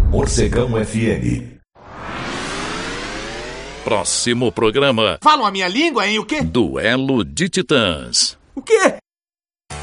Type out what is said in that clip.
Morcegão FM. Próximo programa. Falam a minha língua, hein? O quê? Duelo de Titãs. O quê?